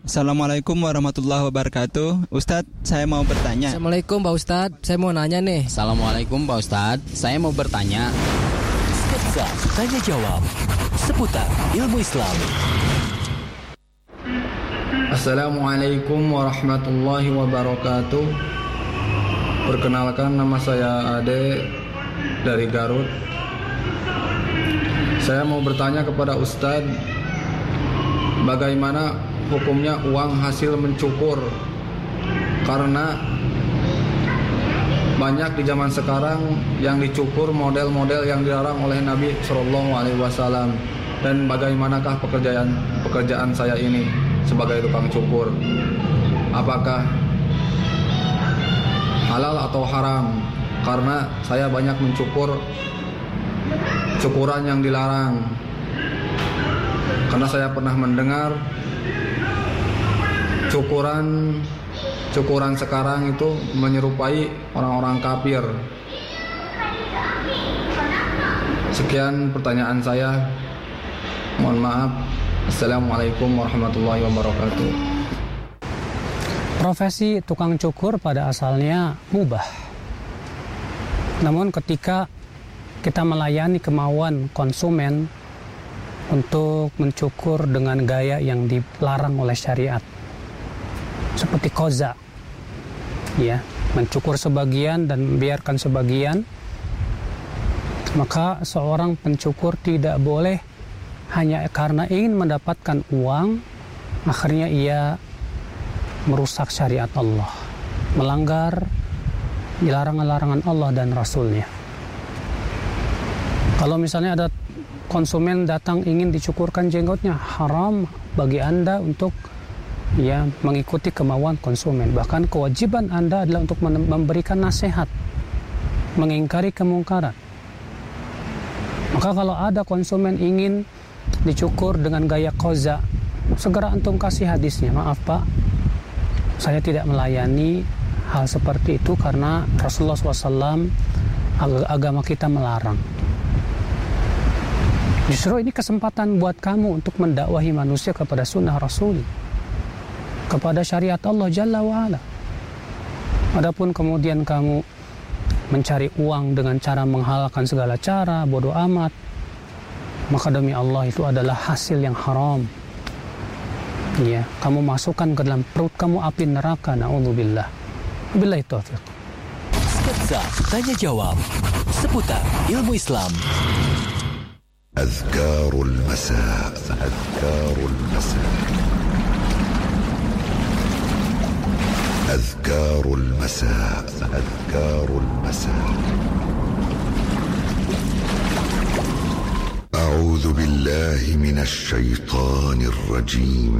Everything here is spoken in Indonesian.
Assalamualaikum warahmatullahi wabarakatuh. Ustadz, saya mau bertanya. Assalamualaikum Pak Ustadz, saya mau nanya nih. Assalamualaikum Pak Ustadz, saya mau bertanya. Sketsa Tanya Jawab seputar ilmu Islam. Assalamualaikum warahmatullahi wabarakatuh. Perkenalkan, nama saya Ade dari Garut. Saya mau bertanya kepada Ustadz, bagaimana hukumnya uang hasil mencukur? Karena banyak di zaman sekarang yang dicukur model-model yang dilarang oleh Nabi SAW. Dan bagaimanakah pekerjaan saya ini sebagai tukang cukur? Apakah halal atau haram? Karena saya banyak mencukur cukuran yang dilarang. Karena saya pernah mendengar cukuran sekarang itu menyerupai orang-orang kafir. Sekian pertanyaan saya. Mohon maaf. Assalamualaikum warahmatullahi wabarakatuh. Profesi tukang cukur pada asalnya mubah. Namun ketika kita melayani kemauan konsumen untuk mencukur dengan gaya yang dilarang oleh syariat, seperti koza, ya, mencukur sebagian dan biarkan sebagian, maka seorang pencukur tidak boleh hanya karena ingin mendapatkan uang, akhirnya ia merusak syariat Allah, melanggar larangan-larangan Allah dan Rasulnya. Kalau misalnya ada konsumen datang ingin dicukurkan jenggotnya, haram bagi Anda untuk mengikuti kemauan konsumen. Bahkan kewajiban Anda adalah untuk memberikan nasihat, mengingkari kemungkaran. Maka kalau ada konsumen ingin dicukur dengan gaya koza, segera antum kasih hadisnya. Maaf Pak, saya tidak melayani hal seperti itu karena Rasulullah SAW, agama kita melarang. Justru ini kesempatan buat kamu untuk mendakwahi manusia kepada sunnah Rasul, kepada syariat Allah Jalla wa'ala. Adapun kemudian kamu mencari uang dengan cara menghalalkan segala cara, bodoh amat, maka demi Allah itu adalah hasil yang haram. Ya, kamu masukkan ke dalam perut kamu api neraka. Na'udzubillah. Billahi taufiq. Sketsa Tanya Jawab seputar ilmu Islam. أذكار المساء أذكار المساء أذكار المساء أذكار المساء أعوذ بالله من الشيطان الرجيم